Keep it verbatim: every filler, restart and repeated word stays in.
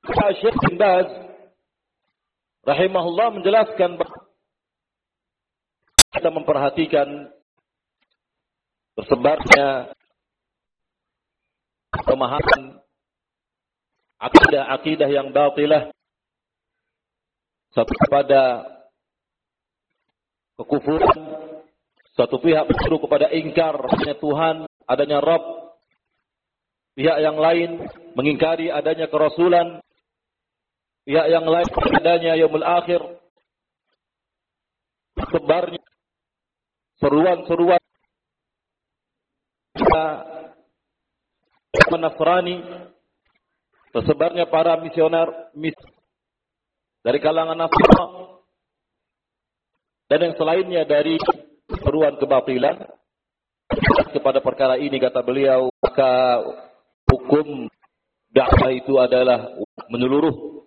Syekh bin Baz rahimahullah menjelaskan bahwa kita memperhatikan tersebarnya pemahaman akidah-akidah yang batilah, satu kepada kekufuran, satu pihak berseru kepada ingkar adanya Tuhan, adanya Rabb, pihak yang lain mengingkari adanya kerasulan, pihak yang lain adanya yaumul akhir. Sebarnya seruan-seruan Nasrani, tersebarnya para misioner mis dari kalangan Nasrani dan yang selainnya dari seruan kebatilan kepada perkara ini, kata beliau, maka hukum dakwah itu adalah menyeluruh,